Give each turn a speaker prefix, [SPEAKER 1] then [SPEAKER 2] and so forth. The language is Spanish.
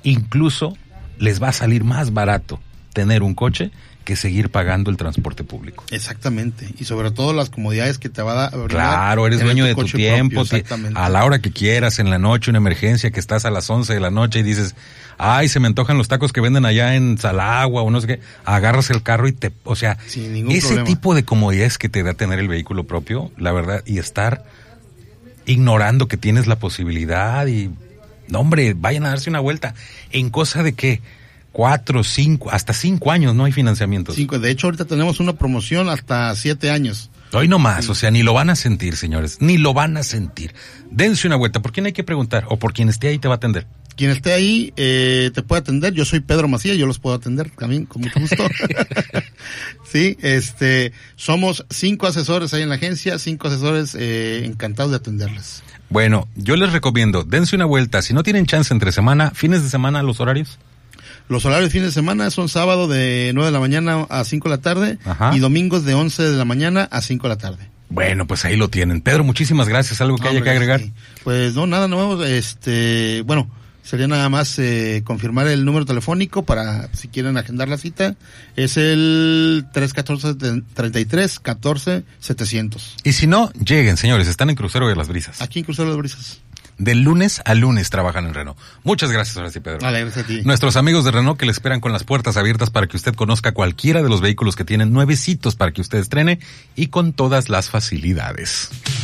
[SPEAKER 1] incluso les va a salir más barato tener un coche que seguir pagando el transporte público.
[SPEAKER 2] Exactamente, y sobre todo las comodidades que te va a dar.
[SPEAKER 1] Claro, eres dueño de tu tiempo, a la hora que quieras, en la noche, una emergencia, que estás a las 11 de la noche y dices, ay, se me antojan los tacos que venden allá en Salagua o no sé qué, agarras el carro y o sea, ese problema. Tipo de comodidades que te da tener el vehículo propio, la verdad, y estar ignorando que tienes la posibilidad y, no hombre, vayan a darse una vuelta, en cosa de que 4, 5, hasta 5 años no hay financiamientos.
[SPEAKER 2] 5, de hecho ahorita tenemos una promoción hasta 7 años.
[SPEAKER 1] Hoy no más, sí. O sea, ni lo van a sentir, señores, ni lo van a sentir. Dense una vuelta, ¿por quién hay que preguntar? O por quien esté ahí te va a atender.
[SPEAKER 2] Quien esté ahí te puede atender, yo soy Pedro Macías, yo los puedo atender también con mucho gusto. Sí, somos 5 asesores ahí en la agencia, 5 asesores encantados de atenderles.
[SPEAKER 1] Bueno, yo les recomiendo, dense una vuelta, si no tienen chance entre semana, fines de semana, los horarios.
[SPEAKER 2] Los horarios de fines de semana son sábado de 9 de la mañana a 5 de la tarde.
[SPEAKER 1] Ajá.
[SPEAKER 2] Y domingos de 11 de la mañana a 5 de la tarde.
[SPEAKER 1] Bueno, pues ahí lo tienen. Pedro, muchísimas gracias. ¿Algo que haya que agregar?
[SPEAKER 2] Sí. Pues no, nada nuevo. Bueno, sería nada más confirmar el número telefónico para si quieren agendar la cita. Es el 314-33-14-700.
[SPEAKER 1] Y si no, lleguen, señores. Están en Crucero de las Brisas.
[SPEAKER 2] Aquí en Crucero de las Brisas.
[SPEAKER 1] De lunes a lunes trabajan en Renault. Muchas gracias, ahora sí, Pedro.
[SPEAKER 2] Vale, gracias a ti.
[SPEAKER 1] Nuestros amigos de Renault que le esperan con las puertas abiertas para que usted conozca cualquiera de los vehículos que tienen nuevecitos para que usted estrene y con todas las facilidades.